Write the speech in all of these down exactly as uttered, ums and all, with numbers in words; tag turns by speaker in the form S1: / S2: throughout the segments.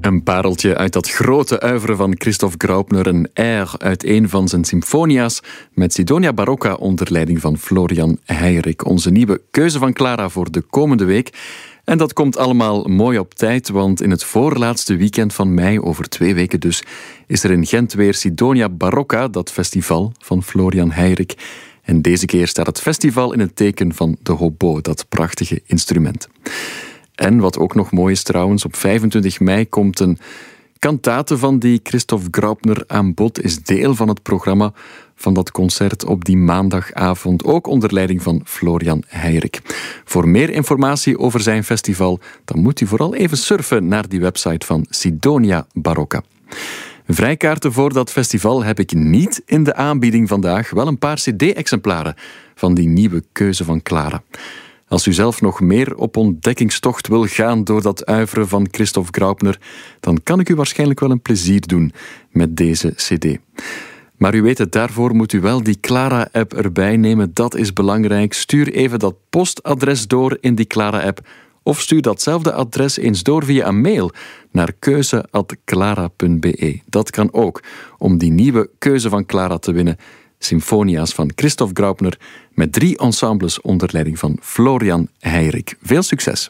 S1: Een pareltje uit dat grote oeuvre van Christophe Graupner, een air uit een van zijn symfonia's met Sidonia Barocca onder leiding van Florian Heijerijk. Onze nieuwe keuze van Clara voor de komende week. En dat komt allemaal mooi op tijd, want in het voorlaatste weekend van mei, over twee weken dus, is er in Gent weer Sidonia Barocca, dat festival van Florian Heijerijk. En deze keer staat het festival in het teken van de hobo, dat prachtige instrument. En wat ook nog mooi is trouwens, op vijfentwintig mei komt een kantate van die Christophe Graupner aan bod, is deel van het programma van dat concert op die maandagavond, ook onder leiding van Florian Heijerijk. Voor meer informatie over zijn festival, dan moet u vooral even surfen naar die website van Sidonia Barocca. Vrijkaarten voor dat festival heb ik niet in de aanbieding vandaag, wel een paar cd-exemplaren van die nieuwe keuze van Clara. Als u zelf nog meer op ontdekkingstocht wil gaan door dat oeuvre van Christophe Graupner, dan kan ik u waarschijnlijk wel een plezier doen met deze cd. Maar u weet het, daarvoor moet u wel die Clara-app erbij nemen. Dat is belangrijk. Stuur even dat postadres door in die Clara-app of stuur datzelfde adres eens door via een mail naar keuze apenstaartje clara punt be. Dat kan ook om die nieuwe keuze van Clara te winnen. Symfonia's van Christophe Graupner met drie ensembles onder leiding van Florian Heijerijk. Veel succes!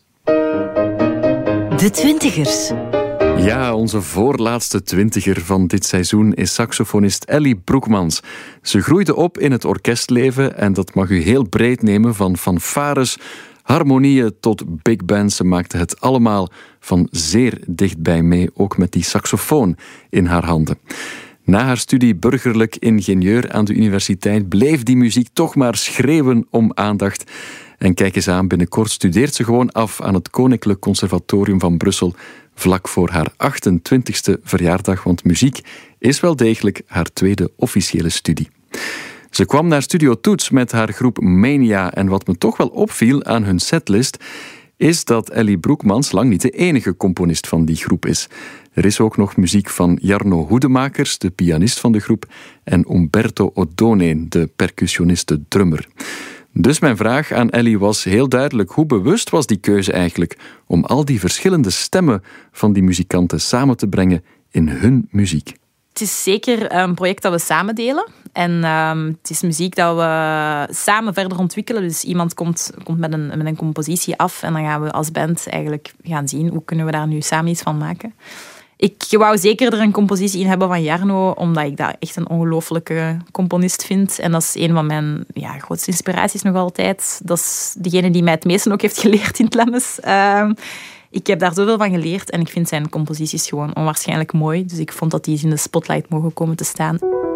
S2: De Twintigers.
S1: Ja, onze voorlaatste twintiger van dit seizoen is saxofonist Ellie Broekmans. Ze groeide op in het orkestleven en dat mag u heel breed nemen, van fanfares, harmonieën tot big bands. Ze maakte het allemaal van zeer dichtbij mee, ook met die saxofoon in haar handen. Na haar studie burgerlijk ingenieur aan de universiteit bleef die muziek toch maar schreeuwen om aandacht. En kijk eens aan, binnenkort studeert ze gewoon af aan het Koninklijk Conservatorium van Brussel, vlak voor haar achtentwintigste verjaardag, want muziek is wel degelijk haar tweede officiële studie. Ze kwam naar Studio Toets met haar groep Mania en wat me toch wel opviel aan hun setlist is dat Ellie Broekmans lang niet de enige componist van die groep is. Er is ook nog muziek van Jarno Hoedemakers, de pianist van de groep, en Umberto Odone, de percussioniste drummer. Dus mijn vraag aan Ellie was heel duidelijk: hoe bewust was die keuze eigenlijk om al die verschillende stemmen van die muzikanten samen te brengen in hun muziek?
S3: Het is zeker een project dat we samen delen. En uh, het is muziek dat we samen verder ontwikkelen. Dus iemand komt, komt met, een, met een compositie af en dan gaan we als band eigenlijk gaan zien hoe kunnen we daar nu samen iets van maken. Ik wou zeker er een compositie in hebben van Jarno, omdat ik dat echt een ongelooflijke componist vind. En dat is een van mijn ja, grootste inspiraties nog altijd. Dat is degene die mij het meeste ook heeft geleerd in het Lemmes. Uh, ik heb daar zoveel van geleerd en ik vind zijn composities gewoon onwaarschijnlijk mooi. Dus ik vond dat die in de spotlight mogen komen te staan.